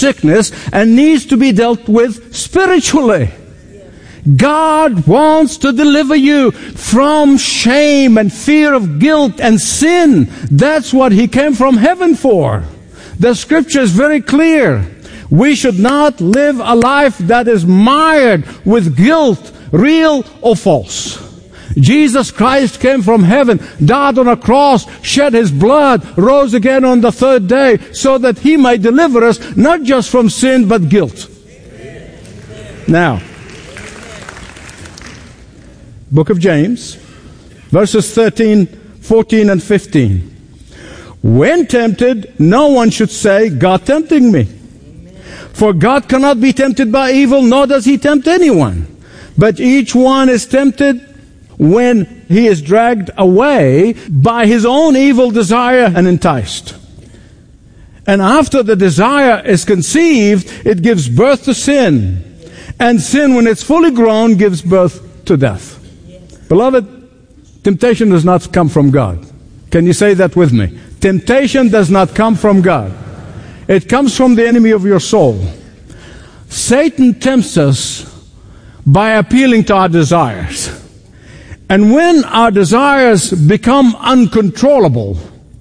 sickness and needs to be dealt with spiritually. God wants to deliver you from shame and fear of guilt and sin. That's what He came from heaven for. The Scripture is very clear. We should not live a life that is mired with guilt, real or false. Jesus Christ came from heaven, died on a cross, shed His blood, rose again on the third day, so that He might deliver us not just from sin but guilt. Now, Book of James, verses 13, 14, and 15. When tempted, no one should say, God tempting me. For God cannot be tempted by evil, nor does He tempt anyone. But each one is tempted when he is dragged away by his own evil desire and enticed. And after the desire is conceived, it gives birth to sin. And sin, when it's fully grown, gives birth to death. Beloved, temptation does not come from God. Can you say that with me? Temptation does not come from God. It comes from the enemy of your soul. Satan tempts us by appealing to our desires. And when our desires become uncontrollable,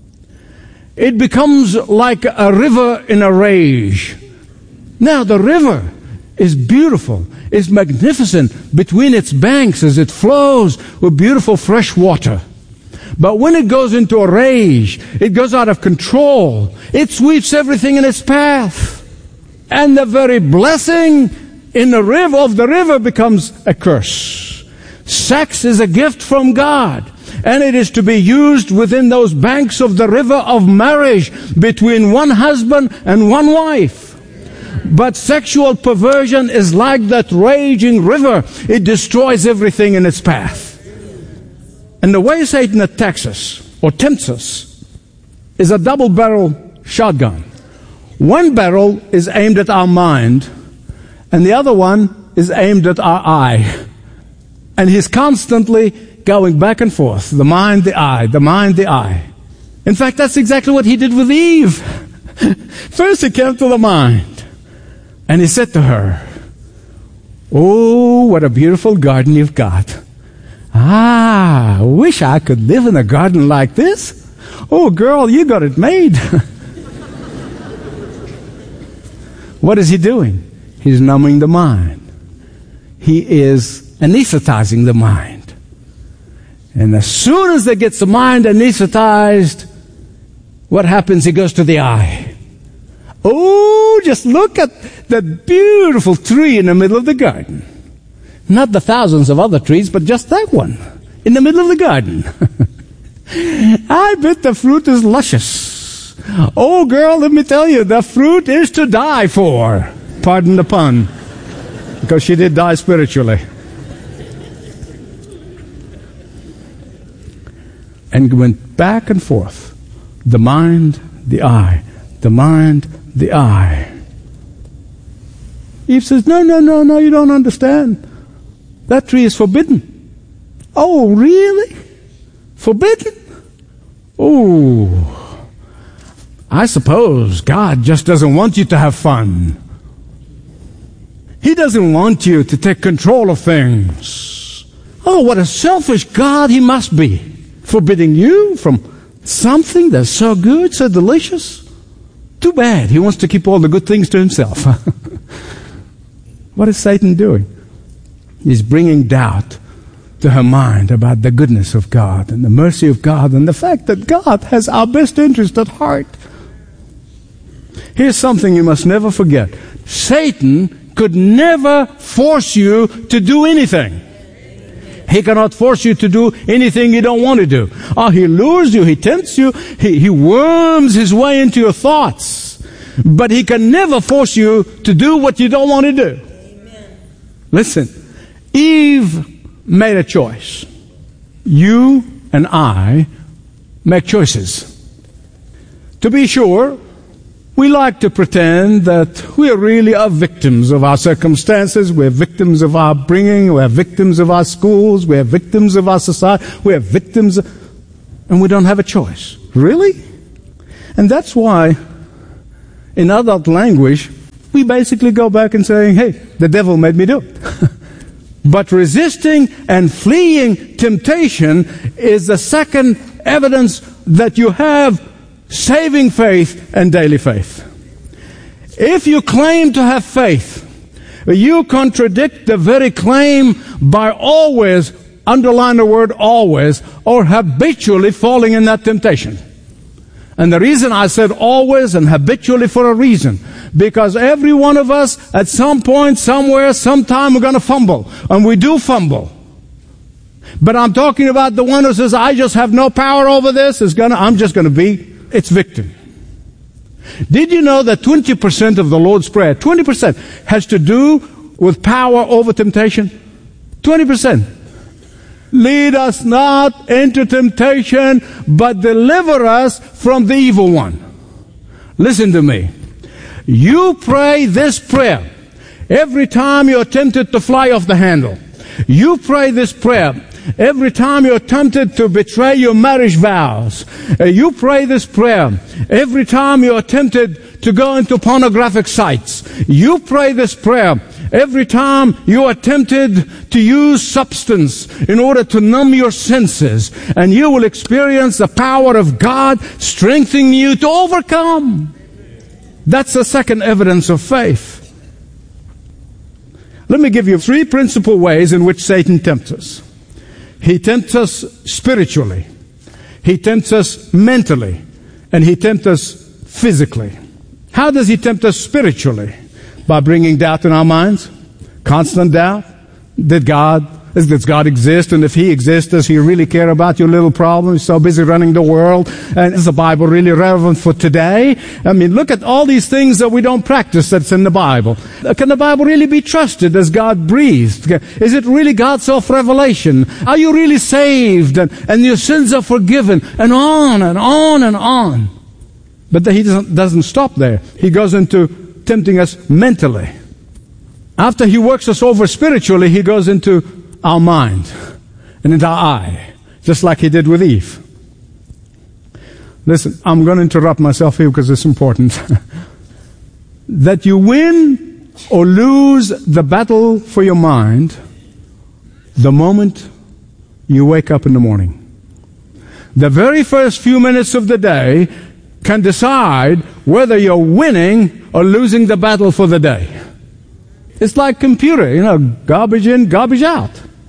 it becomes like a river in a rage. Now, the river is beautiful, is magnificent between its banks as it flows with beautiful fresh water. But when it goes into a rage, it goes out of control. It sweeps everything in its path. And the very blessing in the river of the river becomes a curse. Sex is a gift from God, and it is to be used within those banks of the river of marriage between one husband and one wife. But sexual perversion is like that raging river. It destroys everything in its path. And the way Satan attacks us, or tempts us, is a double-barrel shotgun. One barrel is aimed at our mind, and the other one is aimed at our eye. And he's constantly going back and forth. The mind, the eye, the mind, the eye. In fact, that's exactly what he did with Eve. First he came to the mind, and he said to her, "Oh, what a beautiful garden you've got. I wish I could live in a garden like this. Oh, girl, you got it made." What is he doing? He's numbing the mind. He is anesthetizing the mind. And as soon as they get the mind anesthetized, what happens? He goes to the eye. Oh, just look at that beautiful tree in the middle of the garden. Not the thousands of other trees, but just that one in the middle of the garden. I bet the fruit is luscious. Oh, girl, let me tell you, the fruit is to die for. Pardon the pun, because she did die spiritually. And went back and forth. The mind, the eye. The mind, the eye. Eve says, no, you don't understand. That tree is forbidden. Oh, really? Forbidden? Oh, I suppose God just doesn't want you to have fun. He doesn't want you to take control of things. Oh, what a selfish God He must be, forbidding you from something that's so good, so delicious. Too bad. He wants to keep all the good things to Himself. What is Satan doing? He's bringing doubt to her mind about the goodness of God and the mercy of God and the fact that God has our best interest at heart. Here's something you must never forget. Satan could never force you to do anything. He cannot force you to do anything you don't want to do. Oh, he lures you, he tempts you, he worms his way into your thoughts. But he can never force you to do what you don't want to do. Amen. Listen, Eve made a choice. You and I make choices. To be sure, we like to pretend that we really are victims of our circumstances. We're victims of our bringing. We're victims of our schools. We're victims of our society. We're victims and we don't have a choice. Really? And that's why in adult language we basically go back and saying, hey, the devil made me do it. But resisting and fleeing temptation is the second evidence that you have saving faith and daily faith. If you claim to have faith, you contradict the very claim by always, underline the word always, or habitually falling in that temptation. And the reason I said always and habitually for a reason. Because every one of us, at some point, somewhere, sometime, we're going to fumble. And we do fumble. But I'm talking about the one who says, I just have no power over this. I'm just going to be its victim. Did you know that 20% of the Lord's Prayer, 20%, has to do with power over temptation? 20%. Lead us not into temptation, but deliver us from the evil one. Listen to me. You pray this prayer every time you're tempted to fly off the handle. You pray this prayer every time you're tempted to betray your marriage vows. You pray this prayer every time you're tempted to go into pornographic sites. You pray this prayer every time you are tempted to use substance in order to numb your senses. And you will experience the power of God strengthening you to overcome. That's the second evidence of faith. Let me give you 3 principal ways in which Satan tempts us. He tempts us spiritually, he tempts us mentally, and he tempts us physically. How does he tempt us spiritually? By bringing doubt in our minds. Constant doubt. Does God exist? And if he exists, does he really care about your little problem? He's so busy running the world. And is the Bible really relevant for today? I mean, look at all these things that we don't practice that's in the Bible. Can the Bible really be trusted as God breathed? Is it really God's self-revelation? Are you really saved? And your sins are forgiven? And on and on and on. But he doesn't stop there. He goes into tempting us mentally. After he works us over spiritually, he goes into our mind and into our eye, just like he did with Eve. Listen, I'm going to interrupt myself here because it's important. That you win or lose the battle for your mind the moment you wake up in the morning. The very first few minutes of the day can decide whether you're winning or losing the battle for the day. It's like computer, garbage in, garbage out.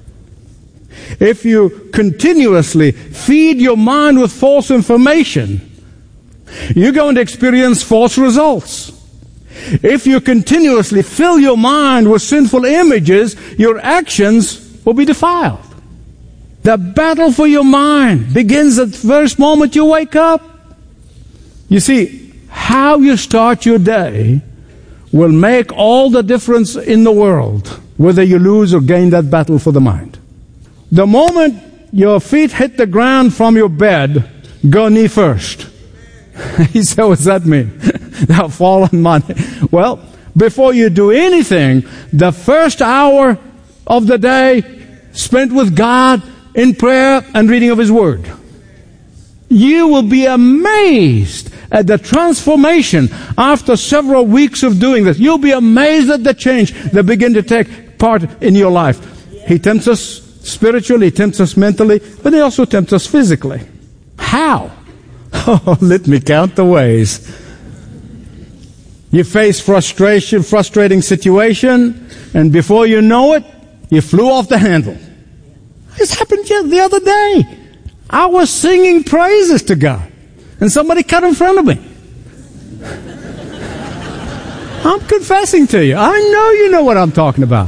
If you continuously feed your mind with false information, you're going to experience false results. If you continuously fill your mind with sinful images, your actions will be defiled. The battle for your mind begins at the first moment you wake up. You see, how you start your day will make all the difference in the world, whether you lose or gain that battle for the mind. The moment your feet hit the ground from your bed, go knee first. He said, what's that mean? Thou fallen man. Well, before you do anything, the first hour of the day spent with God in prayer and reading of His Word. You will be amazed at the transformation after several weeks of doing this. You'll be amazed at the change that begin to take part in your life. He tempts us spiritually, he tempts us mentally, but he also tempts us physically. How? Oh, let me count the ways. You face frustrating situation, and before you know it, you flew off the handle. This happened the other day. I was singing praises to God, and somebody cut in front of me. I'm confessing to you. I know you know what I'm talking about.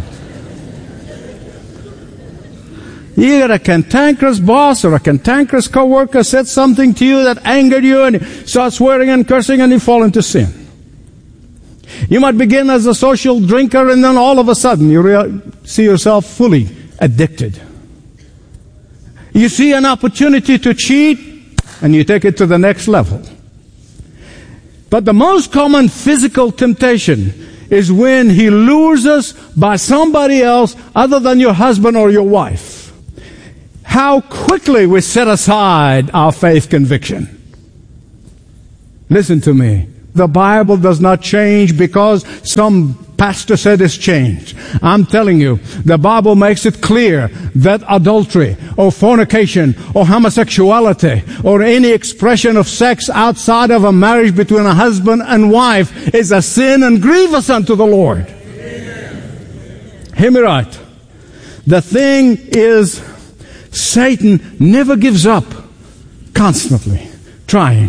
You got a cantankerous boss or a cantankerous coworker said something to you that angered you, and you start swearing and cursing, and you fall into sin. You might begin as a social drinker, and then all of a sudden you see yourself fully addicted. You see an opportunity to cheat, and you take it to the next level. But the most common physical temptation is when he lures us by somebody else other than your husband or your wife. How quickly we set aside our faith conviction. Listen to me. The Bible does not change because some pastor said it's changed. I'm telling you, the Bible makes it clear that adultery or fornication or homosexuality or any expression of sex outside of a marriage between a husband and wife is a sin and grievous unto the Lord. Amen. Hear me right. The thing is, Satan never gives up. Constantly trying.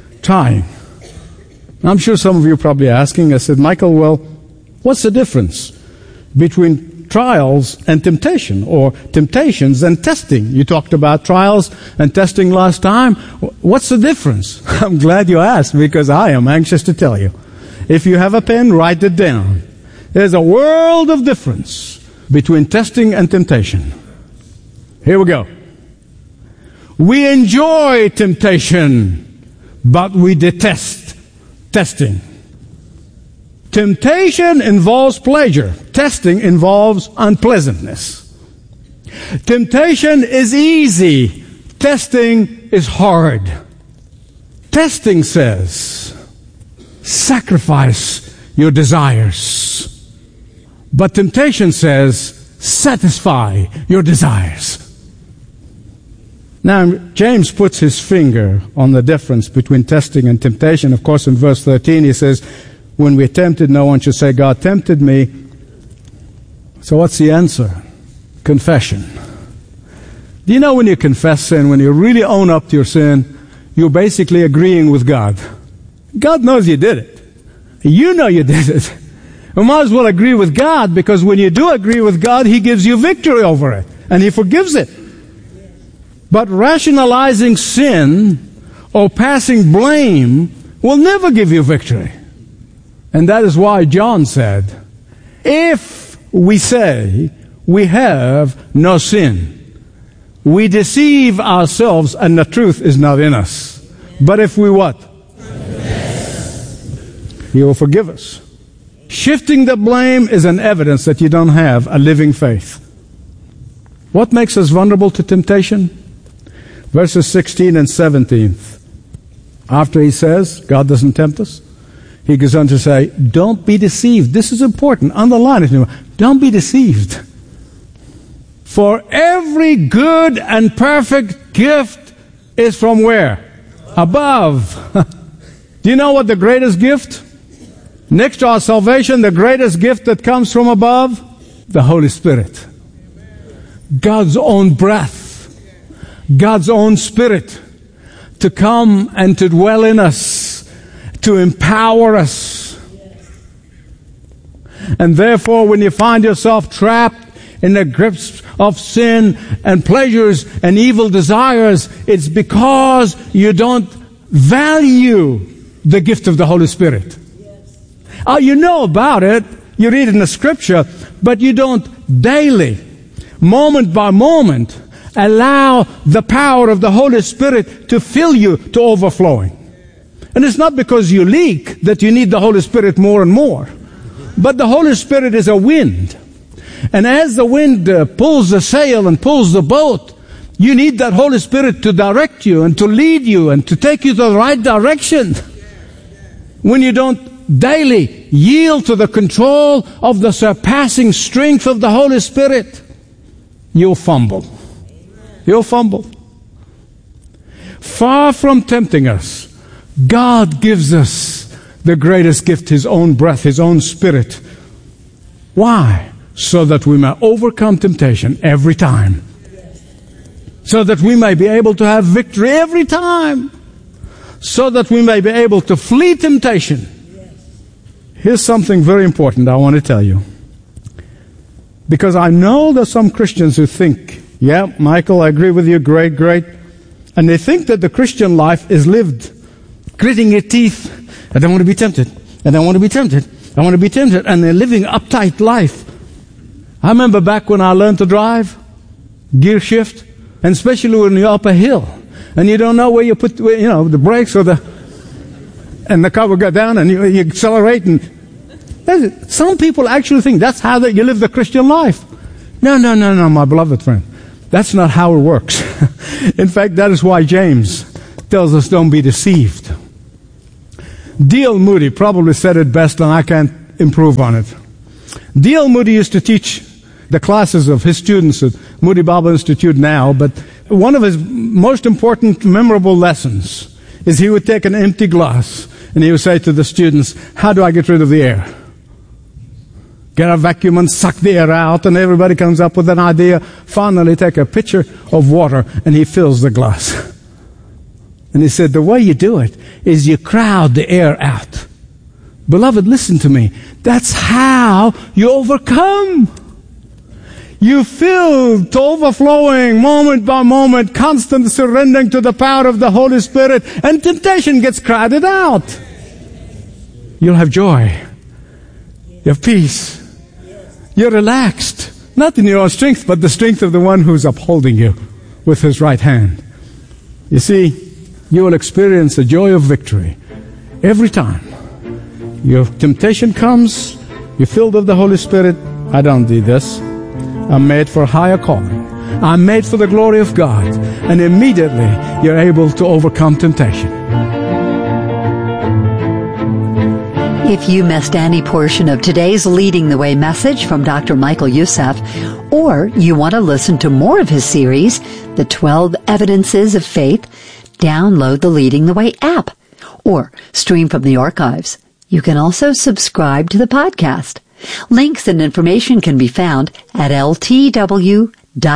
I'm sure some of you are probably asking, I said, Michael, well, what's the difference between trials and temptation, or temptations and testing? You talked about trials and testing last time. What's the difference? I'm glad you asked, because I am anxious to tell you. If you have a pen, write it down. There's a world of difference between testing and temptation. Here we go. We enjoy temptation, but we detest testing. Temptation involves pleasure. Testing involves unpleasantness. Temptation is easy. Testing is hard. Testing says, sacrifice your desires. But temptation says, satisfy your desires. Now, James puts his finger on the difference between testing and temptation. Of course, in verse 13, he says, when we're tempted, no one should say, God tempted me. So what's the answer? Confession. Do you know when you confess sin, when you really own up to your sin, you're basically agreeing with God. God knows you did it. You know you did it. You might as well agree with God, because when you do agree with God, He gives you victory over it, and He forgives it. But rationalizing sin or passing blame will never give you victory. And that is why John said, if we say we have no sin, we deceive ourselves and the truth is not in us. But if we what? He will forgive us. Shifting the blame is an evidence that you don't have a living faith. What makes us vulnerable to temptation? Verses 16 and 17. After he says, God doesn't tempt us, he goes on to say, don't be deceived. This is important. Underline it. Don't be deceived. For every good and perfect gift is from where? Above. Do you know what the greatest gift? Next to our salvation, the greatest gift that comes from above? The Holy Spirit. God's own breath. God's own Spirit to come and to dwell in us, to empower us. And therefore, when you find yourself trapped in the grips of sin and pleasures and evil desires, it's because you don't value the gift of the Holy Spirit. You know about it, you read it in the Scripture, but you don't daily, moment by moment, allow the power of the Holy Spirit to fill you to overflowing. And it's not because you leak that you need the Holy Spirit more and more. But the Holy Spirit is a wind. And as the wind pulls the sail and pulls the boat, you need that Holy Spirit to direct you and to lead you and to take you to the right direction. When you don't daily yield to the control of the surpassing strength of the Holy Spirit, you'll fumble. You'll fumble. Far from tempting us, God gives us the greatest gift, His own breath, His own Spirit. Why? So that we may overcome temptation every time. So that we may be able to have victory every time. So that we may be able to flee temptation. Here's something very important I want to tell you. Because I know there's some Christians who think, yeah, Michael, I agree with you, great. And they think that the Christian life is lived gritting your teeth. I don't want to be tempted. I don't want to be tempted. I want to be tempted. And they're living uptight life. I remember back when I learned to drive, gear shift, and especially when you're up a hill, and you don't know where you put, the brakes and the car will go down, and you accelerate. And some people actually think that's how you live the Christian life. No, my beloved friend. That's not how it works. In fact, that is why James tells us don't be deceived. D.L. Moody probably said it best, and I can't improve on it. D.L. Moody used to teach the classes of his students at Moody Bible Institute now, but one of his most important, memorable lessons is he would take an empty glass and he would say to the students, how do I get rid of the air? Get a vacuum and suck the air out, and everybody comes up with an idea. Finally, take a pitcher of water and he fills the glass. And he said, the way you do it is you crowd the air out. Beloved, listen to me. That's how you overcome. You fill to overflowing, moment by moment, constant surrendering to the power of the Holy Spirit, and temptation gets crowded out. You'll have joy. You have peace. You're relaxed. Not in your own strength, but the strength of the one who's upholding you with his right hand. You see, you will experience the joy of victory every time. Your temptation comes, you're filled with the Holy Spirit. I don't do this. I'm made for a higher calling. I'm made for the glory of God. And immediately you're able to overcome temptation. If you missed any portion of today's Leading the Way message from Dr. Michael Youssef, or you want to listen to more of his series, The 12 Evidences of Faith, download the Leading the Way app or stream from the archives. You can also subscribe to the podcast. Links and information can be found at ltw.org.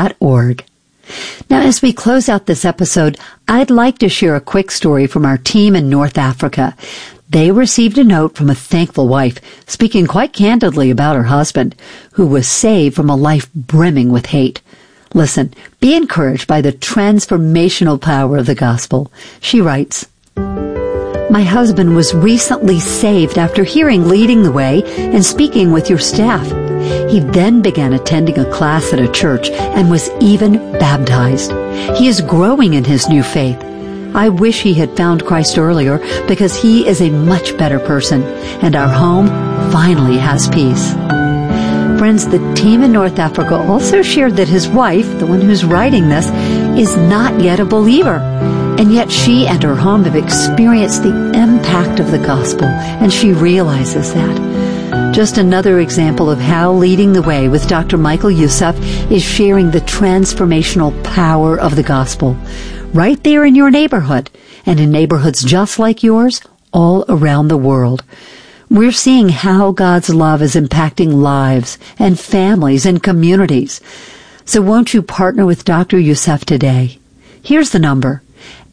Now, as we close out this episode, I'd like to share a quick story from our team in North Africa. They received a note from a thankful wife speaking quite candidly about her husband, who was saved from a life brimming with hate. Listen, be encouraged by the transformational power of the gospel. She writes, my husband was recently saved after hearing Leading the Way and speaking with your staff. He then began attending a class at a church and was even baptized. He is growing in his new faith. I wish he had found Christ earlier because he is a much better person and our home finally has peace. Friends, the team in North Africa also shared that his wife, the one who's writing this, is not yet a believer. And yet she and her home have experienced the impact of the gospel, and she realizes that. Just another example of how Leading the Way with Dr. Michael Youssef is sharing the transformational power of the gospel right there in your neighborhood and in neighborhoods just like yours all around the world. We're seeing how God's love is impacting lives and families and communities. So won't you partner with Dr. Youssef today? Here's the number.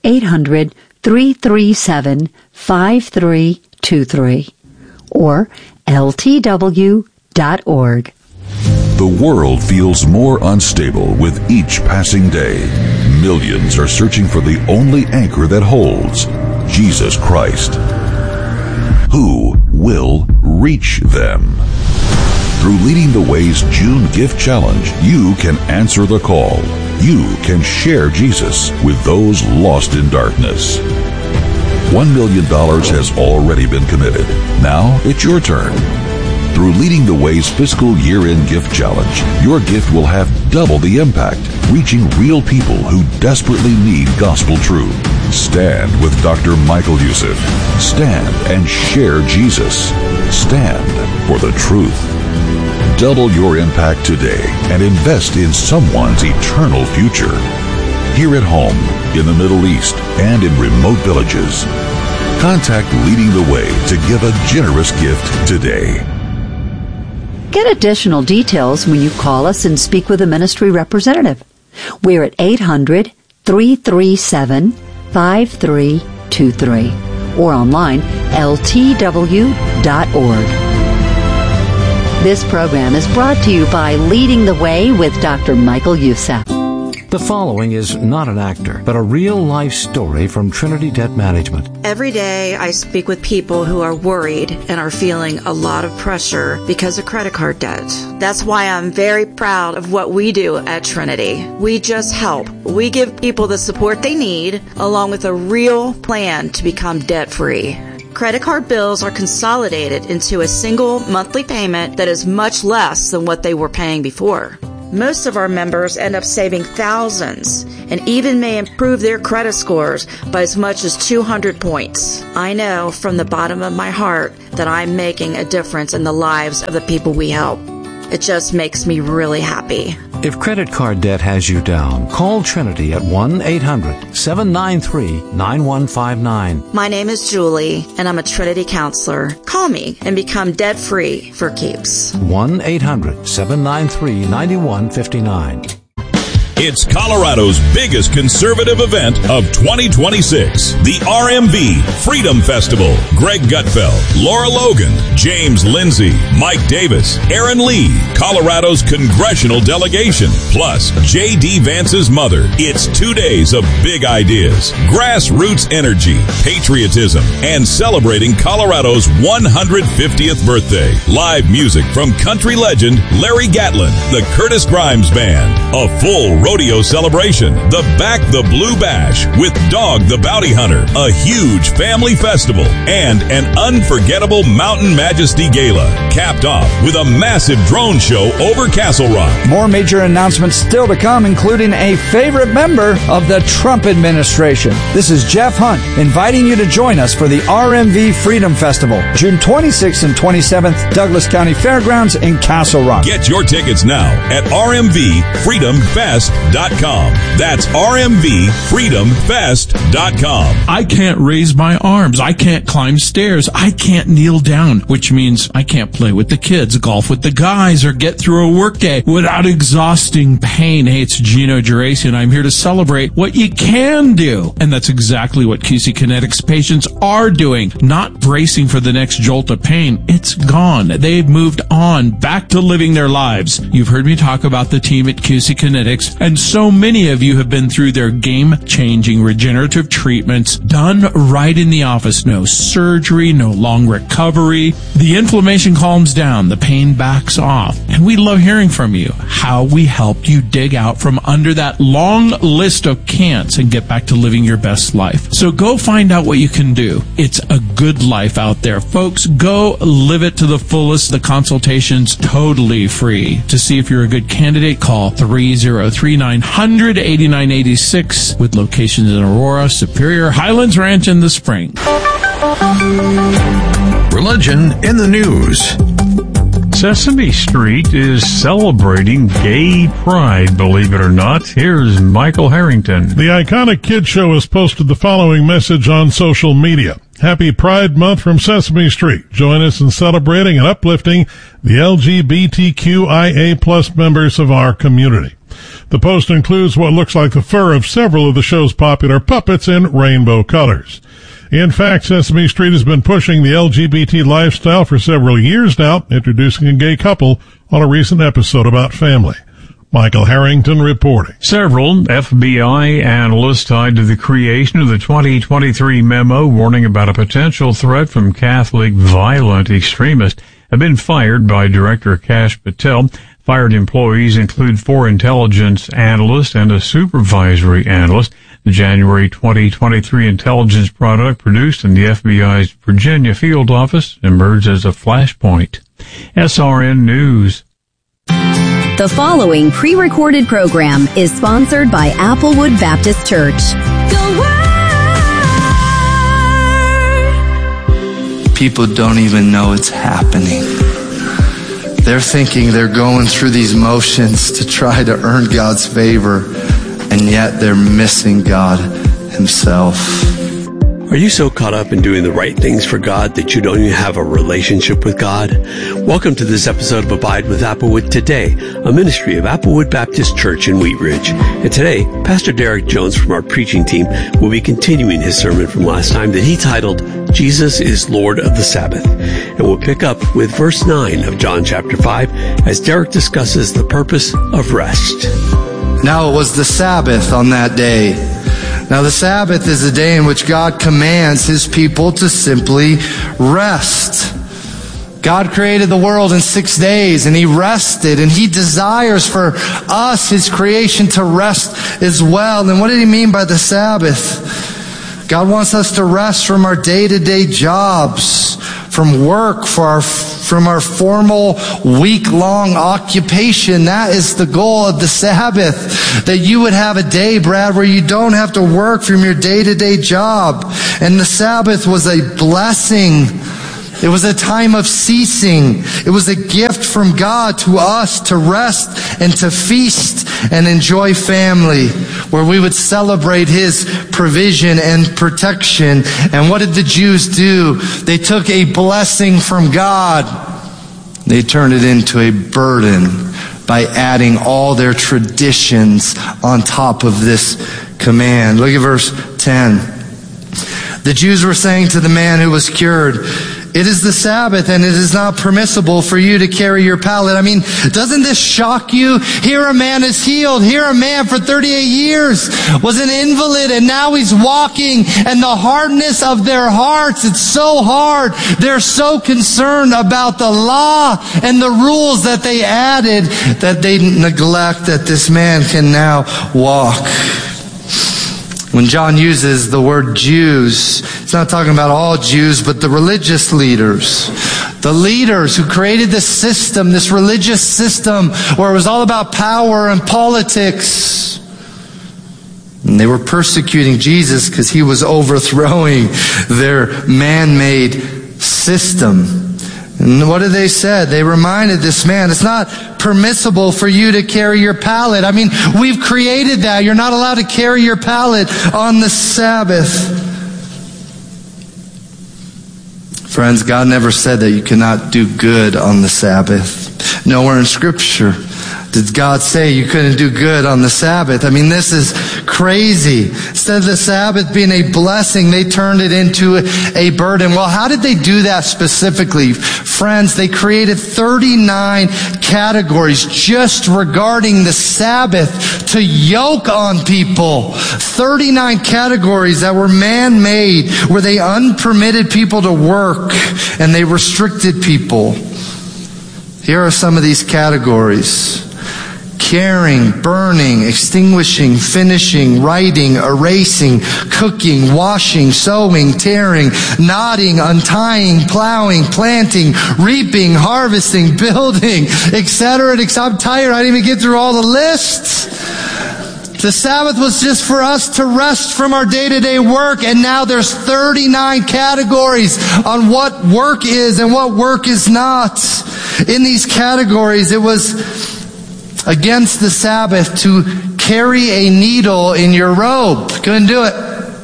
800-337-5323 or ltw.org. The world feels more unstable with each passing day. Millions are searching for the only anchor that holds, Jesus Christ. Who will reach them? Through Leading the Way's June Gift Challenge, you can answer the call. You can share Jesus with those lost in darkness. $1 million has already been committed. Now it's your turn. Through Leading the Way's fiscal year-end gift challenge, your gift will have double the impact, reaching real people who desperately need gospel truth. Stand with Dr. Michael Youssef. Stand and share Jesus. Stand for the truth. Double your impact today and invest in someone's eternal future. Here at home, in the Middle East, and in remote villages. Contact Leading the Way to give a generous gift today. Get additional details when you call us and speak with a ministry representative. We're at 800-337-5323 or online ltw.org. This program is brought to you by Leading the Way with Dr. Michael Youssef. The following is not an actor, but a real-life story from Trinity Debt Management. Every day I speak with people who are worried and are feeling a lot of pressure because of credit card debt. That's why I'm very proud of what we do at Trinity. We just help. We give people the support they need, along with a real plan to become debt-free. Credit card bills are consolidated into a single monthly payment that is much less than what they were paying before. Most of our members end up saving thousands and even may improve their credit scores by as much as 200 points. I know from the bottom of my heart that I'm making a difference in the lives of the people we help. It just makes me really happy. If credit card debt has you down, call Trinity at 1-800-793-9159. My name is Julie, and I'm a Trinity counselor. Call me and become debt-free for keeps. 1-800-793-9159. It's Colorado's biggest conservative event of 2026, the RMV Freedom Festival. Greg Gutfeld, Laura Logan, James Lindsay, Mike Davis, Aaron Lee, Colorado's congressional delegation, plus J.D. Vance's mother. It's 2 days of big ideas, grassroots energy, patriotism, and celebrating Colorado's 150th birthday. Live music from country legend Larry Gatlin, the Curtis Grimes Band, a full rodeo celebration, the Back the Blue Bash with Dog the Bounty Hunter, a huge family festival, and an unforgettable Mountain Majesty Gala, capped off with a massive drone show over Castle Rock. More major announcements still to come, including a favorite member of the Trump administration. This is Jeff Hunt inviting you to join us for the RMV Freedom Festival, June 26th and 27th, Douglas County Fairgrounds in Castle Rock. Get your tickets now at rmvfreedomfest.com. That's rmvfreedomfest.com. I can't raise my arms. I can't climb stairs. I can't kneel down, which means I can't play with the kids, golf with the guys, or get through a workday without exhausting pain. Hey, it's Gino Geraci, and I'm here to celebrate what you can do. And that's exactly what QC Kinetics patients are doing, not bracing for the next jolt of pain. It's gone. They've moved on, back to living their lives. You've heard me talk about the team at QC Kinetics, and so many of you have been through their game-changing regenerative treatments done right in the office. No surgery, no long recovery. The inflammation calms down, the pain backs off. And we love hearing from you how we helped you dig out from under that long list of can'ts and get back to living your best life. So go find out what you can do. It's a good life out there. Folks, go live it to the fullest. The consultation's totally free. To see if you're a good candidate, call 303-900-8986 with locations in Aurora, Superior, Highlands Ranch, and The Spring. Religion in the news. Sesame Street is celebrating gay pride, believe it or not. Here's Michael Harrington. The iconic kids show has posted the following message on social media. Happy Pride Month from Sesame Street. Join us in celebrating and uplifting the LGBTQIA plus members of our community. The post includes what looks like the fur of several of the show's popular puppets in rainbow colors. In fact, Sesame Street has been pushing the LGBT lifestyle for several years now, introducing a gay couple on a recent episode about family. Michael Harrington reporting. Several FBI analysts tied to the creation of the 2023 memo warning about a potential threat from Catholic violent extremists have been fired by Director Kash Patel. Fired employees include 4 intelligence analysts and a supervisory analyst. The January 2023 intelligence product produced in the FBI's Virginia field office emerged as a flashpoint. SRN News. The following pre-recorded program is sponsored by Applewood Baptist Church. People don't even know it's happening. They're thinking they're going through these motions to try to earn God's favor, and yet they're missing God Himself. Are you so caught up in doing the right things for God that you don't even have a relationship with God? Welcome to this episode of Abide with Applewood Today, a ministry of Applewood Baptist Church in Wheat Ridge. And today, Pastor Derek Jones from our preaching team will be continuing his sermon from last time that he titled, Jesus is Lord of the Sabbath. And we'll pick up with verse 9 of John chapter 5 as Derek discusses the purpose of rest. Now it was the Sabbath on that day. Now the Sabbath is a day in which God commands His people to simply rest. God created the world in 6 days and He rested, and He desires for us, His creation, to rest as well. And what did He mean by the Sabbath? God wants us to rest from our day-to-day jobs, from work, for from our formal week-long occupation. That is the goal of the Sabbath, that you would have a day, Brad, where you don't have to work from your day-to-day job. And the Sabbath was a blessing. It was a time of ceasing. It was a gift from God to us to rest and to feast and enjoy family, where we would celebrate His provision and protection. And what did the Jews do? They took a blessing from God. They turned it into a burden by adding all their traditions on top of this command. Look at verse 10. The Jews were saying to the man who was cured, "It is the Sabbath, and it is not permissible for you to carry your pallet." I mean, doesn't this shock you? Here a man is healed. Here a man for 38 years was an invalid, and now he's walking, and the hardness of their hearts, it's so hard. They're so concerned about the law and the rules that they added that they neglect that this man can now walk. When John uses the word Jews, it's not talking about all Jews, but the religious leaders. The leaders who created this system, this religious system, where it was all about power and politics. And they were persecuting Jesus because He was overthrowing their man-made system. And what did they say? They reminded this man, it's not permissible for you to carry your pallet. I mean, we've created that. You're not allowed to carry your pallet on the Sabbath. Friends, God never said that you cannot do good on the Sabbath. Nowhere in Scripture did God say you couldn't do good on the Sabbath. I mean, this is crazy. Instead of the Sabbath being a blessing, they turned it into a burden. Well, how did they do that specifically? Friends, they created 39 categories just regarding the Sabbath to yoke on people. 39 categories that were man-made, where they unpermitted people to work and they restricted people. Here are some of these categories: caring, burning, extinguishing, finishing, writing, erasing, cooking, washing, sewing, tearing, knotting, untying, plowing, planting, reaping, harvesting, building, etc. I'm tired. I didn't even get through all the lists. The Sabbath was just for us to rest from our day-to-day work, and now there's 39 categories on what work is and what work is not. In these categories, it was against the Sabbath to carry a needle in your robe. Couldn't do it.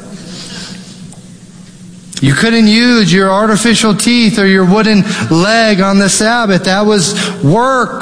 You couldn't use your artificial teeth or your wooden leg on the Sabbath. That was work.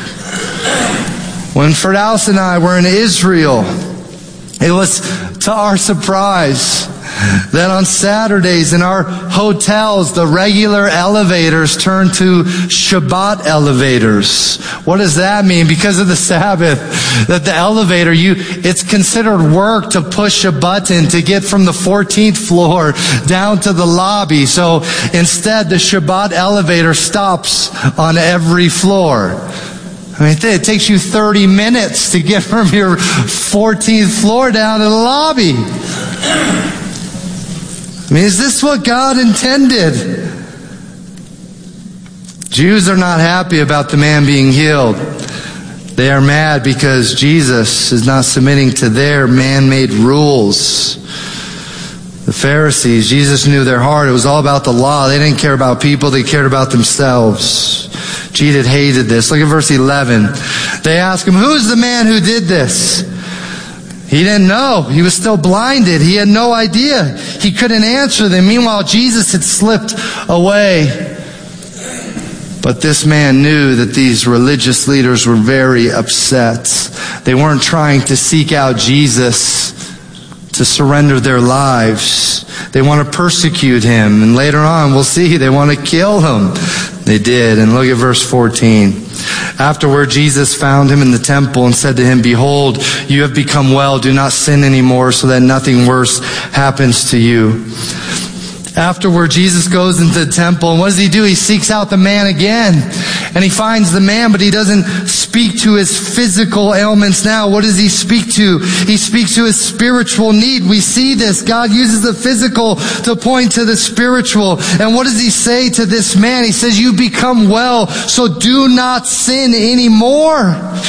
When Firdaus and I were in Israel, it was to our surprise that on Saturdays in our hotels, the regular elevators turned to Shabbat elevators. What does that mean? Because of the Sabbath, that the elevator, it's considered work to push a button to get from the 14th floor down to the lobby. So instead, the Shabbat elevator stops on every floor. I mean, it takes you 30 minutes to get from your 14th floor down to the lobby. I mean, is this what God intended? Jews are not happy about the man being healed. They are mad because Jesus is not submitting to their man-made rules. The Pharisees, Jesus knew their heart. It was all about the law. They didn't care about people. They cared about themselves. Jesus hated this. Look at verse 11. They ask him, "Who is the man who did this?" He didn't know. He was still blinded. He had no idea. He couldn't answer them. Meanwhile, Jesus had slipped away. But this man knew that these religious leaders were very upset. They weren't trying to seek out Jesus to surrender their lives. They want to persecute him. And later on, we'll see, they want to kill him. They did. And look at verse 14. Afterward, Jesus found him in the temple and said to him, "Behold, you have become well. Do not sin anymore so that nothing worse happens to you." Afterward, Jesus goes into the temple, and what does he do? He seeks out the man again, and he finds the man, but he doesn't speak to his physical ailments now. What does he speak to? He speaks to his spiritual need. We see this. God uses the physical to point to the spiritual. And what does he say to this man? He says, you become well, so do not sin anymore.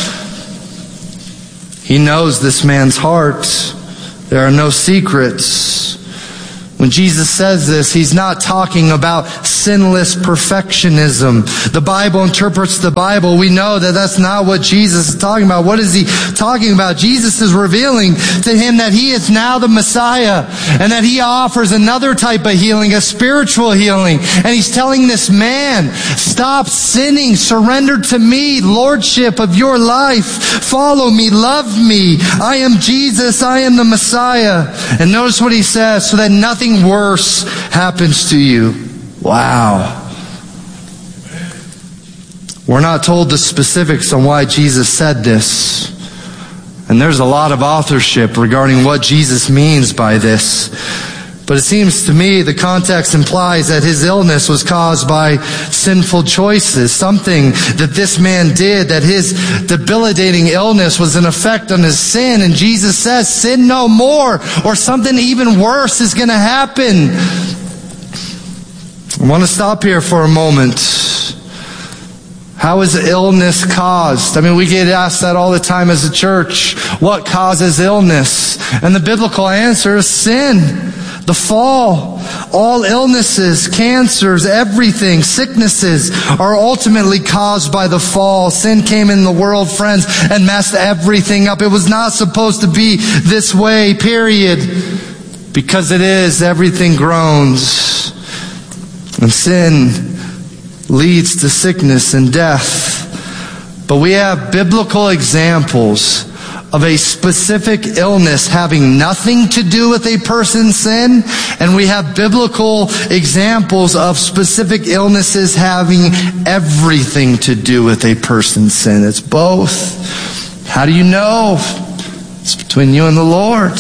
He knows this man's heart. There are no secrets. When Jesus says this, he's not talking about sinless perfectionism. The Bible interprets the Bible. We know that that's not what Jesus is talking about. What is he talking about? Jesus is revealing to him that he is now the Messiah and that he offers another type of healing, a spiritual healing. And he's telling this man, stop sinning, surrender to me, lordship of your life. Follow me, love me. I am Jesus, I am the Messiah. And notice what he says, so that nothing worse happens to you. Wow. We're not told the specifics on why Jesus said this. And there's a lot of authorship regarding what Jesus means by this. But it seems to me the context implies that his illness was caused by sinful choices. Something that this man did, that his debilitating illness was an effect on his sin. And Jesus says, sin no more, or something even worse is going to happen. I want to stop here for a moment. How is illness caused? I mean, we get asked that all the time as a church. What causes illness? And the biblical answer is sin. The fall. All illnesses, cancers, everything, sicknesses are ultimately caused by the fall. Sin came in the world, friends, and messed everything up. It was not supposed to be this way, period. Because it is, everything groans. And sin leads to sickness and death. But we have biblical examples of a specific illness having nothing to do with a person's sin, and we have biblical examples of specific illnesses having everything to do with a person's sin. It's both. How do you know? It's between you and the Lord.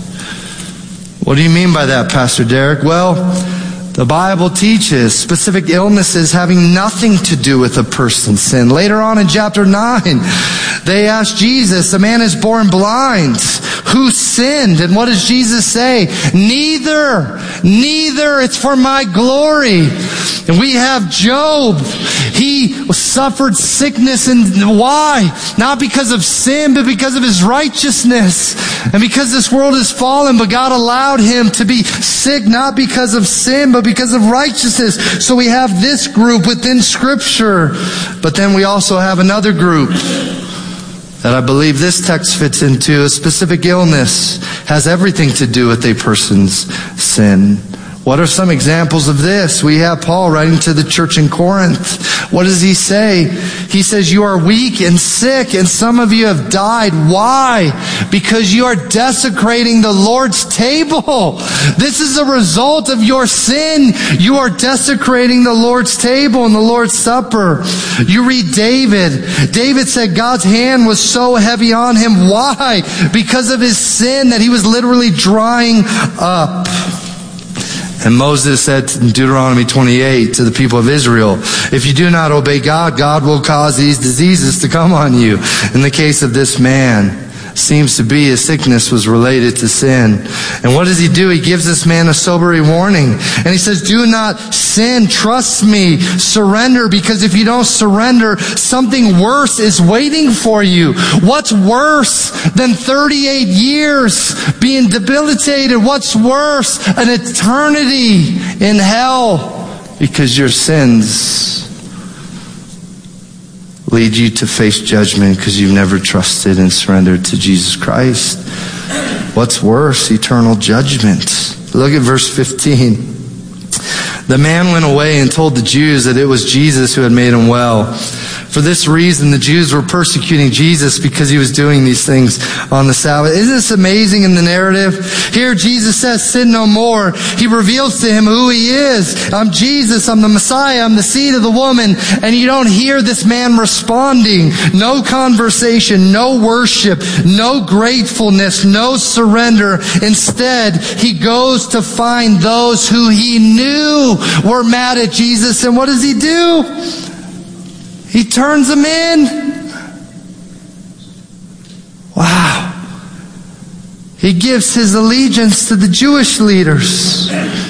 What do you mean by that, Pastor Derek? Well, the Bible teaches specific illnesses having nothing to do with a person's sin. Later on in chapter 9, they asked Jesus, a man is born blind. Who sinned? And what does Jesus say? Neither. It's for my glory. And we have Job. He suffered sickness, and why? Not because of sin, but because of his righteousness. And because this world is fallen, but God allowed him to be sick, not because of sin, but because of righteousness. So we have this group within Scripture. But then we also have another group that I believe this text fits into. A specific illness has everything to do with a person's sin. What are some examples of this? We have Paul writing to the church in Corinth. What does he say? He says, you are weak and sick, and some of you have died. Why? Because you are desecrating the Lord's table. This is a result of your sin. You are desecrating the Lord's table and the Lord's Supper. You read David. David said God's hand was so heavy on him. Why? Because of his sin that he was literally drying up. And Moses said in Deuteronomy 28 to the people of Israel, if you do not obey God, God will cause these diseases to come on you. In the case of this man, seems to be his sickness was related to sin. And what does he do? He gives this man a sobering warning. And he says, do not sin. Trust me. Surrender, because if you don't surrender, something worse is waiting for you. What's worse than 38 years being debilitated? What's worse? An eternity in hell, because your sins lead you to face judgment because you've never trusted and surrendered to Jesus Christ. What's worse? Eternal judgment. Look at verse 15. The man went away and told the Jews that it was Jesus who had made him well. For this reason, the Jews were persecuting Jesus because he was doing these things on the Sabbath. Isn't this amazing in the narrative? Here Jesus says, sin no more. He reveals to him who he is. I'm Jesus. I'm the Messiah. I'm the seed of the woman. And you don't hear this man responding. No conversation, no worship, no gratefulness, no surrender. Instead, he goes to find those who he knew were mad at Jesus. And what does he do? He turns them in. Wow. He gives his allegiance to the Jewish leaders.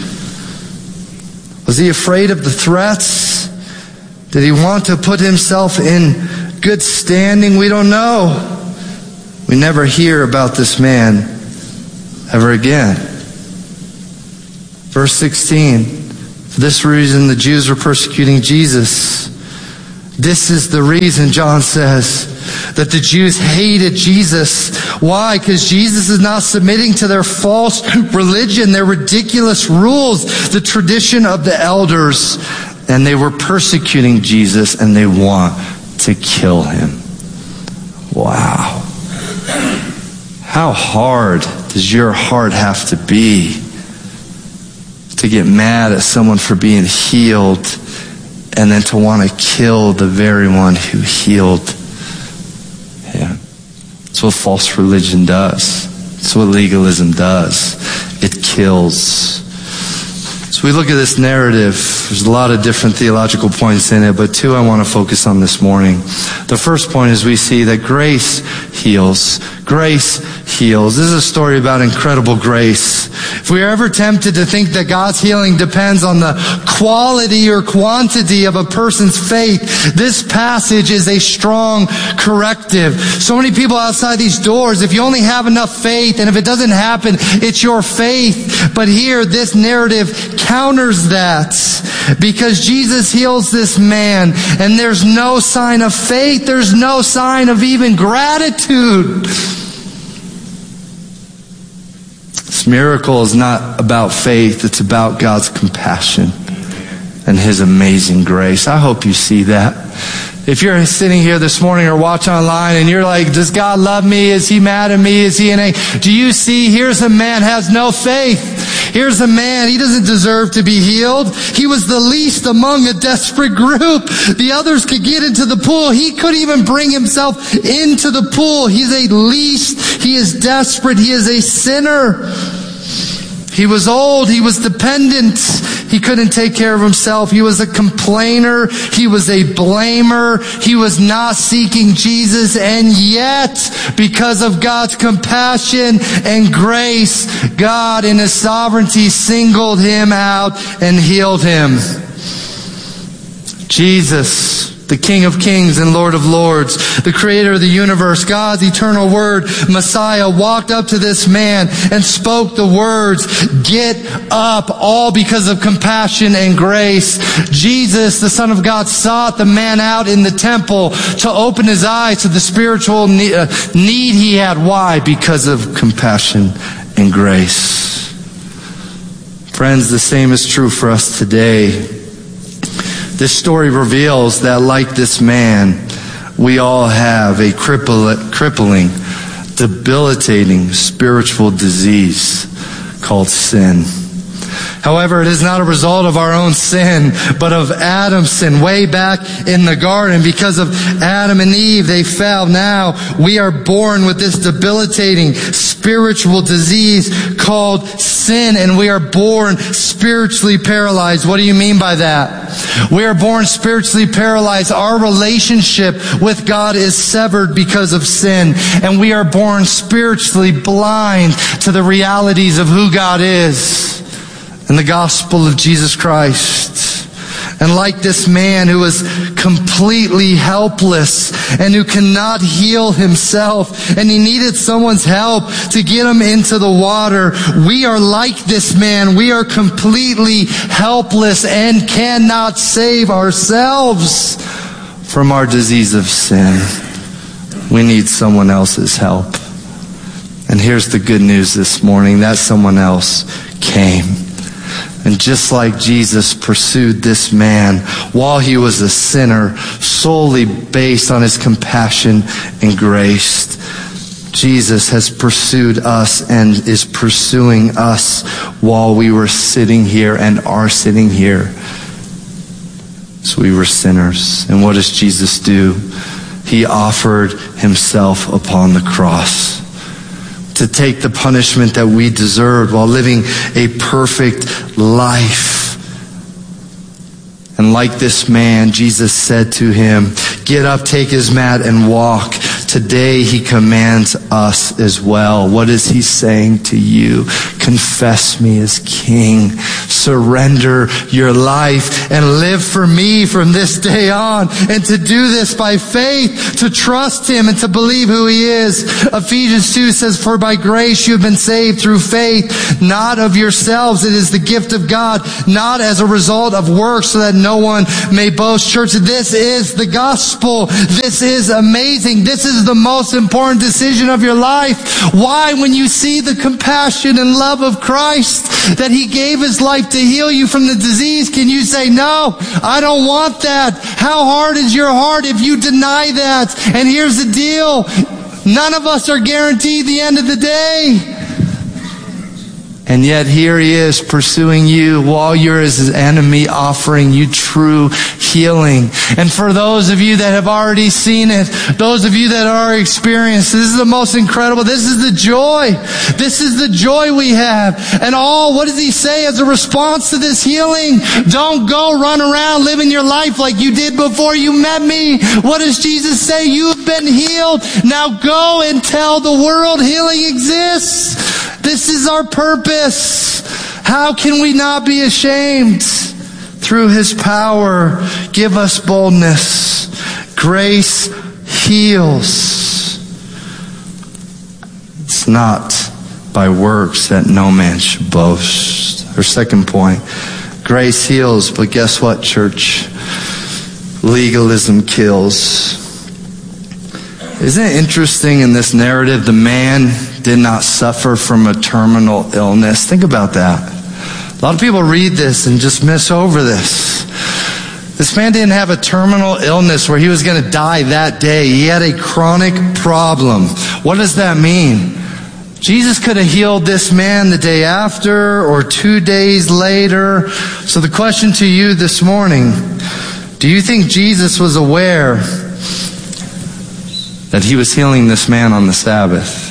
Was he afraid of the threats? Did he want to put himself in good standing? We don't know. We never hear about this man ever again. Verse 16. For this reason the Jews were persecuting Jesus. This is the reason, John says, that the Jews hated Jesus. Why? Because Jesus is not submitting to their false religion, their ridiculous rules, the tradition of the elders. And they were persecuting Jesus, and they want to kill him. Wow. How hard does your heart have to be to get mad at someone for being healed, and then to want to kill the very one who healed him? That's what false religion does. That's what legalism does. It kills. So we look at this narrative. There's a lot of different theological points in it, but two I want to focus on this morning. The first point is we see that grace heals. Grace heals. This is a story about incredible grace. If we are ever tempted to think that God's healing depends on the quality or quantity of a person's faith, this passage is a strong corrective. So many people outside these doors, if you only have enough faith, and if it doesn't happen, it's your faith. But here, this narrative counters that, because Jesus heals this man, and there's no sign of faith, there's no sign of even gratitude. This miracle is not about faith, it's about God's compassion and His amazing grace. I hope you see that. If you're sitting here this morning or watching online and you're like, does God love me? Is He mad at me? Is He do you see, here's a man has no faith. Here's a man, he doesn't deserve to be healed. He was the least among a desperate group. The others could get into the pool. He couldn't even bring himself into the pool. He's a least. He is desperate. He is a sinner. He was old. He was dependent. He couldn't take care of himself. He was a complainer. He was a blamer. He was not seeking Jesus. And yet, because of God's compassion and grace, God in His sovereignty singled him out and healed him. Jesus, the King of Kings and Lord of Lords, the Creator of the universe, God's eternal Word, Messiah, walked up to this man and spoke the words, "Get up," all because of compassion and grace. Jesus, the Son of God, sought the man out in the temple to open his eyes to the spiritual need he had. Why? Because of compassion and grace. Friends, the same is true for us today. This story reveals that, like this man, we all have a crippling, debilitating spiritual disease called sin. However, it is not a result of our own sin, but of Adam's sin way back in the garden. Because of Adam and Eve, they fell. Now we are born with this debilitating spiritual disease called sin, and we are born spiritually paralyzed. What do you mean by that? We are born spiritually paralyzed. Our relationship with God is severed because of sin, and we are born spiritually blind to the realities of who God is and the gospel of Jesus Christ. And like this man who is completely helpless and who cannot heal himself, and he needed someone's help to get him into the water, we are like this man. We are completely helpless and cannot save ourselves from our disease of sin. We need someone else's help. And here's the good news this morning. That someone else came. And just like Jesus pursued this man while he was a sinner, solely based on his compassion and grace, Jesus has pursued us and is pursuing us while we were sitting here and are sitting here. So we were sinners. And what does Jesus do? He offered himself upon the cross to take the punishment that we deserved while living a perfect life. And like this man, Jesus said to him, "Get up, take his mat, and walk." Today he commands us as well. What is he saying to you? Confess me as King. Surrender your life and live for me from this day on. And to do this by faith, to trust him and to believe who he is. Ephesians 2 says, "For by grace you have been saved through faith, not of yourselves. It is the gift of God, not as a result of works, so that no one may boast." Church, this is the gospel. This is amazing. This is the most important decision of your life. Why? When you see the compassion and love of Christ, that he gave his life to heal you from the disease, can you say, "No, I don't want that"? How hard is your heart if you deny that? And here's the deal. None of us are guaranteed the end of the day. And yet here he is pursuing you while you're his enemy, offering you true healing. And for those of you that have already seen it, those of you that are experienced, this is the most incredible. This is the joy. This is the joy we have. And what does he say as a response to this healing? Don't go run around living your life like you did before you met me. What does Jesus say? You've been healed. Now go and tell the world healing exists. This is our purpose. How can we not be ashamed? Through his power, give us boldness. Grace heals. It's not by works that no man should boast. Our second point, grace heals, but guess what, church? Legalism kills. Isn't it interesting in this narrative, the man did not suffer from a terminal illness? Think about that. A lot of people read this and just miss over this. This man didn't have a terminal illness where he was going to die that day. He had a chronic problem. What does that mean? Jesus could have healed this man the day after or 2 days later. So the question to you this morning, do you think Jesus was aware that he was healing this man on the Sabbath?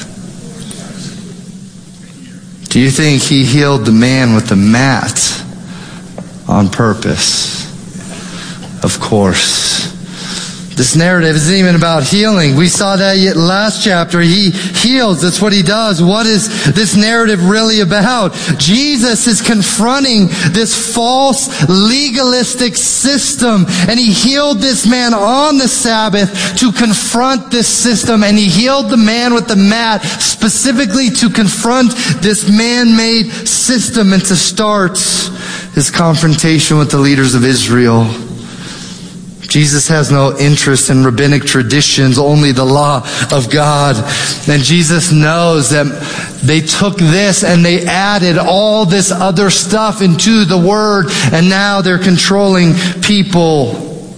Do you think he healed the man with the mat on purpose? Of course. This narrative isn't even about healing. We saw that last chapter. He heals. That's what he does. What is this narrative really about? Jesus is confronting this false legalistic system, and he healed this man on the Sabbath to confront this system, and he healed the man with the mat specifically to confront this man-made system and to start his confrontation with the leaders of Israel. Jesus has no interest in rabbinic traditions, only the law of God. And Jesus knows that they took this and they added all this other stuff into the Word, and now they're controlling people.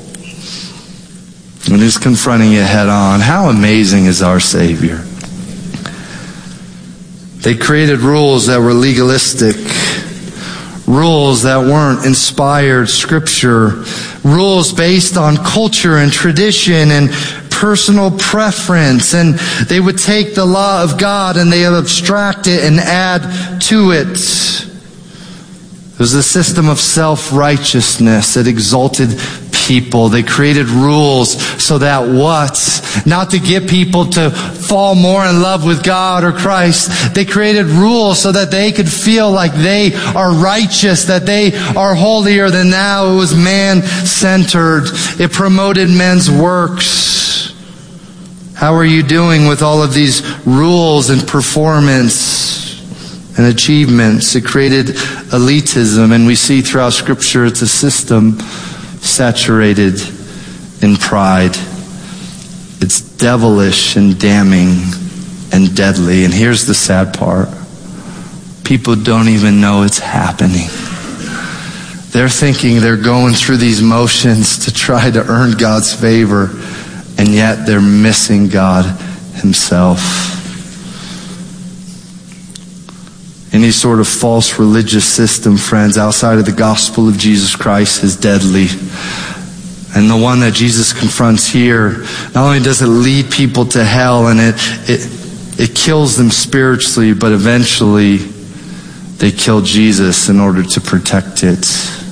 And he's confronting it head on. How amazing is our Savior? They created rules that were legalistic, rules that weren't inspired Scripture, rules based on culture and tradition and personal preference. And they would take the law of God and they would abstract it and add to it. It was a system of self-righteousness that exalted people. They created rules so that what? Not to get people to fall more in love with God or Christ. They created rules so that they could feel like they are righteous, that they are holier than thou. It was man-centered. It promoted men's works. How are you doing with all of these rules and performance and achievements? It created elitism, and we see throughout Scripture it's a system saturated in pride. It's devilish and damning and deadly. And here's the sad part. People don't even know it's happening. They're thinking they're going through these motions to try to earn God's favor, and yet they're missing God himself. Any sort of false religious system, friends, outside of the gospel of Jesus Christ is deadly. And the one that Jesus confronts here, not only does it lead people to hell and it kills them spiritually, but eventually they kill Jesus in order to protect it.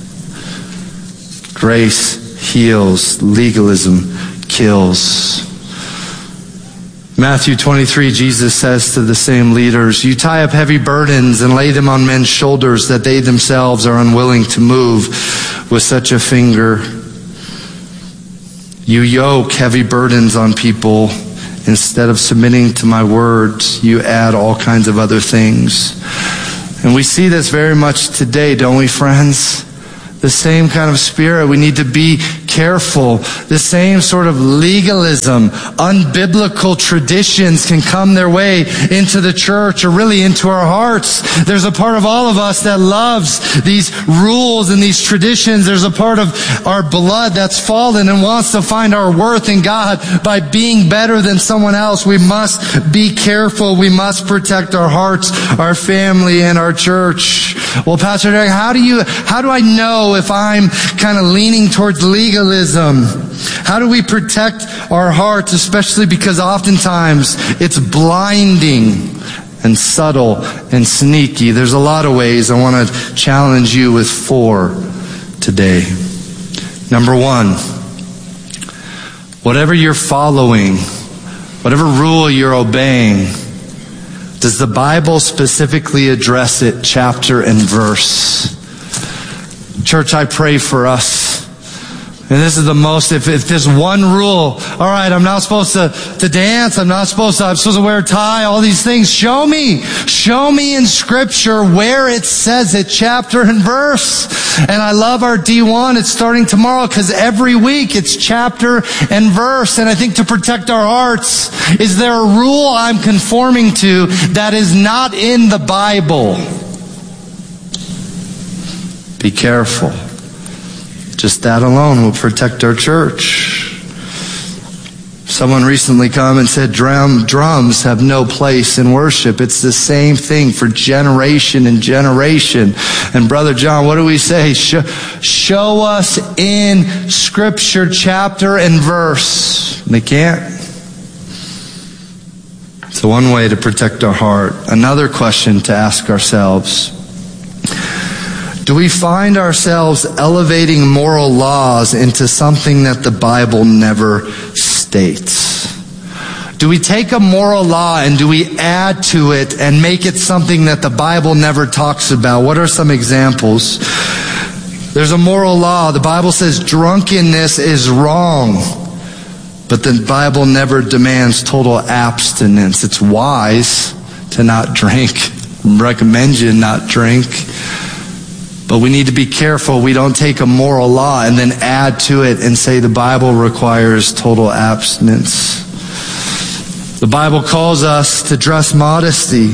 Grace heals, legalism kills. Matthew 23, Jesus says to the same leaders, you tie up heavy burdens and lay them on men's shoulders that they themselves are unwilling to move with such a finger. You yoke heavy burdens on people. Instead of submitting to my words, you add all kinds of other things. And we see this very much today, don't we, friends? The same kind of spirit. We need to be careful. The same sort of legalism, unbiblical traditions can come their way into the church or really into our hearts. There's a part of all of us that loves these rules and these traditions. There's a part of our blood that's fallen and wants to find our worth in God by being better than someone else. We must be careful. We must protect our hearts, our family, and our church. Well, Pastor Derek, how do I know if I'm kind of leaning towards legalism? How do we protect our hearts, especially because oftentimes it's blinding and subtle and sneaky? There's a lot of ways. I want to challenge you with 4 today. Number 1, whatever you're following, whatever rule you're obeying, does the Bible specifically address it chapter and verse? Church, I pray for us. And this is the most, if there's one rule, all right, I'm not supposed to dance, I'm supposed to wear a tie, all these things. Show me in Scripture where it says it, chapter and verse. And I love our D1. It's starting tomorrow because every week it's chapter and verse. And I think to protect our hearts, is there a rule I'm conforming to that is not in the Bible? Be careful. Just that alone will protect our church. Someone recently come and said drums have no place in worship. It's the same thing for generation and generation. And Brother John, what do we say? Show us in Scripture chapter and verse. And they can't. So one way to protect our heart. Another question to ask ourselves. Do we find ourselves elevating moral laws into something that the Bible never states? Do we take a moral law and do we add to it and make it something that the Bible never talks about? What are some examples? There's a moral law. The Bible says drunkenness is wrong. But the Bible never demands total abstinence. It's wise to not drink. Recommend you not drink. But we need to be careful we don't take a moral law and then add to it and say the Bible requires total abstinence. The Bible calls us to dress modesty.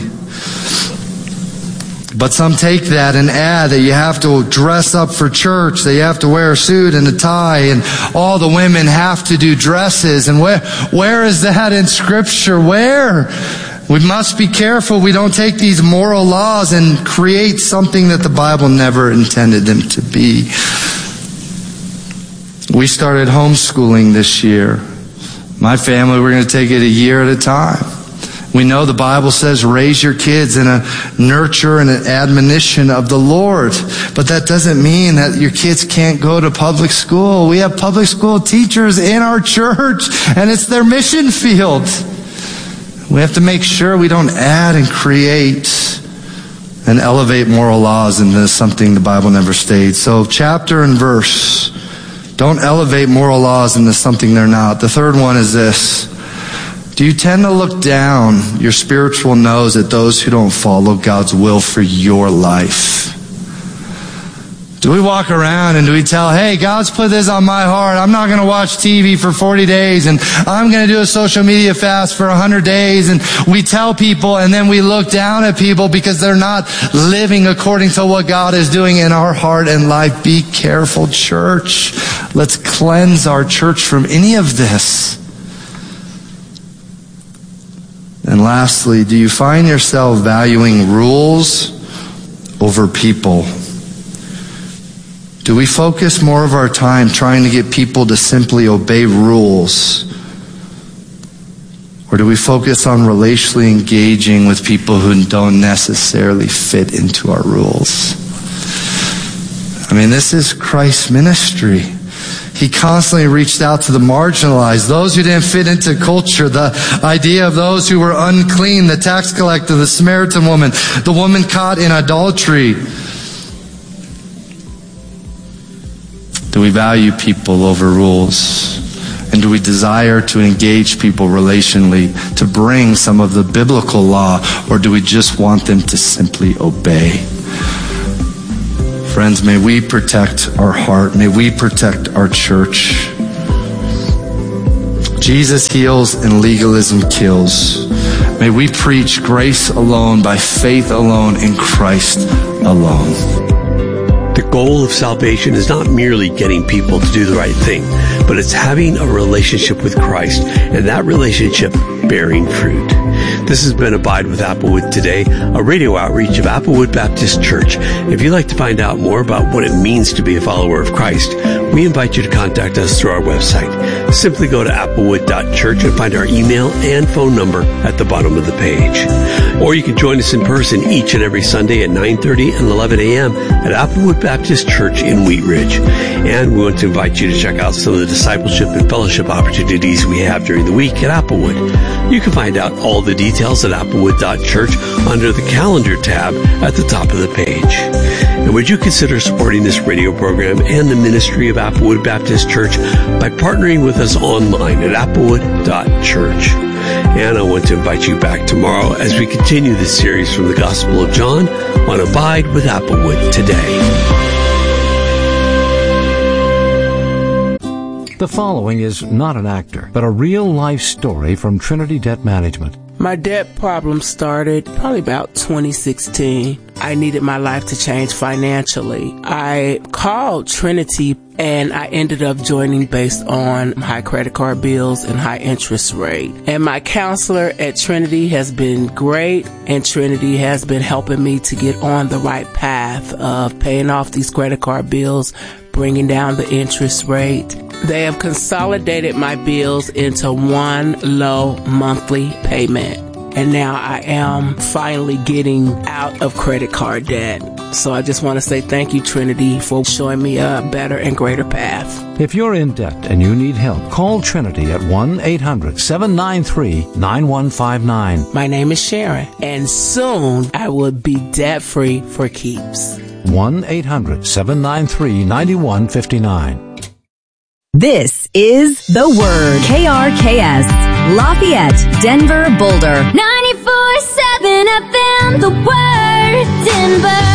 But some take that and add that you have to dress up for church, that you have to wear a suit and a tie, and all the women have to do dresses. And where is that in Scripture? Where? We must be careful we don't take these moral laws and create something that the Bible never intended them to be. We started homeschooling this year. My family, we're going to take it a year at a time. We know the Bible says raise your kids in a nurture and an admonition of the Lord. But that doesn't mean that your kids can't go to public school. We have public school teachers in our church, and it's their mission field. We have to make sure we don't add and create and elevate moral laws into something the Bible never states. So chapter and verse. Don't elevate moral laws into something they're not. The third one is this. Do you tend to look down your spiritual nose at those who don't follow God's will for your life? Do we walk around and do we tell, hey, God's put this on my heart. I'm not going to watch TV for 40 days and I'm going to do a social media fast for 100 days. And we tell people and then we look down at people because they're not living according to what God is doing in our heart and life. Be careful, church. Let's cleanse our church from any of this. And lastly, do you find yourself valuing rules over people? Do we focus more of our time trying to get people to simply obey rules? Or do we focus on relationally engaging with people who don't necessarily fit into our rules? I mean, this is Christ's ministry. He constantly reached out to the marginalized, those who didn't fit into culture, the idea of those who were unclean, the tax collector, the Samaritan woman, the woman caught in adultery. Do we value people over rules? And do we desire to engage people relationally, to bring some of the biblical law, or do we just want them to simply obey? Friends, may we protect our heart. May we protect our church. Jesus heals and legalism kills. May we preach grace alone, by faith alone, in Christ alone. The goal of salvation is not merely getting people to do the right thing, but it's having a relationship with Christ, and that relationship bearing fruit. This has been Abide with Applewood Today, a radio outreach of Applewood Baptist Church. If you'd like to find out more about what it means to be a follower of Christ, we invite you to contact us through our website. Simply go to applewood.church and find our email and phone number at the bottom of the page. Or you can join us in person each and every Sunday at 9:30 and 11 a.m. at Applewood Baptist Church in Wheat Ridge. And we want to invite you to check out some of the discipleship and fellowship opportunities we have during the week at Applewood. You can find out all the details at applewood.church under the calendar tab at the top of the page. And would you consider supporting this radio program and the ministry of Applewood Baptist Church by partnering with us online at applewood.church? And I want to invite you back tomorrow as we continue this series from the Gospel of John on Abide with Applewood Today. The following is not an actor, but a real-life story from Trinity Debt Management. My debt problem started probably about 2016. I needed my life to change financially. I called Trinity and I ended up joining based on high credit card bills and high interest rate. And my counselor at Trinity has been great, and Trinity has been helping me to get on the right path of paying off these credit card bills, bringing down the interest rate. They have consolidated my bills into one low monthly payment. And now I am finally getting out of credit card debt. So I just want to say thank you, Trinity, for showing me a better and greater path. If you're in debt and you need help, call Trinity at 1-800-793-9159. My name is Sharon, and soon I will be debt-free for keeps. 1-800-793-9159. This is The Word. KRKS, Lafayette, Denver, Boulder. 94.7 FM, The Word, Denver.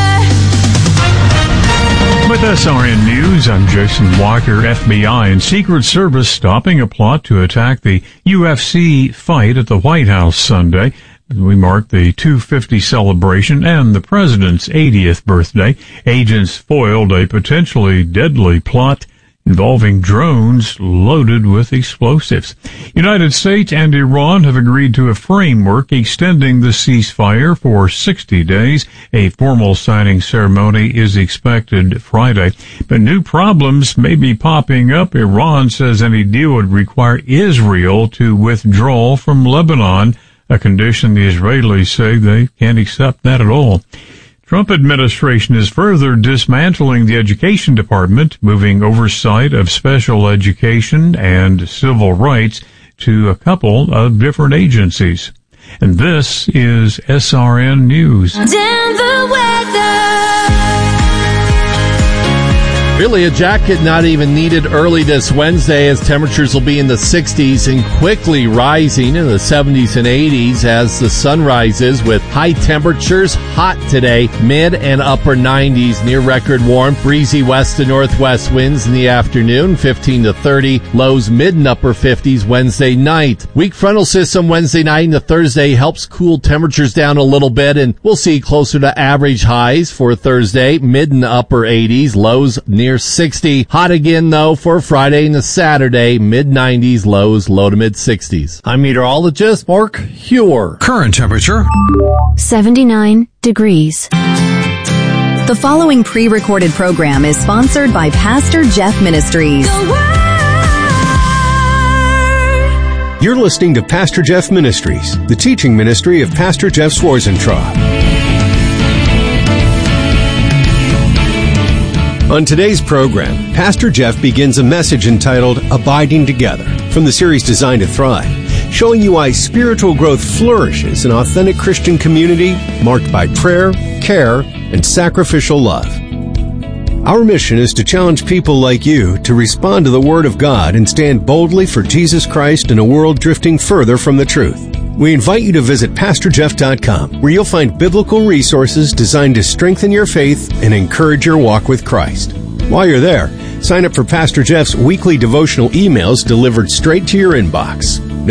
With SRN News, I'm Jason Walker. FBI and Secret Service stopping a plot to attack the UFC fight at the White House Sunday. We mark the 250 celebration and the president's 80th birthday. Agents foiled a potentially deadly plot involving drones loaded with explosives. United States and Iran have agreed to a framework extending the ceasefire for 60 days. A formal signing ceremony is expected Friday. But new problems may be popping up. Iran says any deal would require Israel to withdraw from Lebanon, a condition the Israelis say they can't accept that at all. Trump administration is further dismantling the Education Department, moving oversight of special education and civil rights to a couple of different agencies. And this is SRN News. Denver weather. Really, a jacket not even needed early this Wednesday as temperatures will be in the 60s and quickly rising in the 70s and 80s as the sun rises with high temperatures hot today, mid and upper 90s, near record warm, breezy west to northwest winds in the afternoon, 15 to 30, lows mid and upper 50s Wednesday night. Weak frontal system Wednesday night into Thursday helps cool temperatures down a little bit, and we'll see closer to average highs for Thursday, mid and upper 80s, lows near 60. Hot again, though, for Friday and Saturday, mid-90s, lows low to mid-60s. I'm meteorologist Mark Huer. Current temperature 79 degrees. The following pre-recorded program is sponsored by Pastor Jeff Ministries. You're listening to Pastor Jeff Ministries, the teaching ministry of Pastor Jeff Schwarzentraub. On today's program, Pastor Jeff begins a message entitled Abiding Together from the series Designed to Thrive, showing you why spiritual growth flourishes in authentic Christian community marked by prayer, care, and sacrificial love. Our mission is to challenge people like you to respond to the Word of God and stand boldly for Jesus Christ in a world drifting further from the truth. We invite you to visit PastorJeff.com, where you'll find biblical resources designed to strengthen your faith and encourage your walk with Christ. While you're there, sign up for Pastor Jeff's weekly devotional emails delivered straight to your inbox.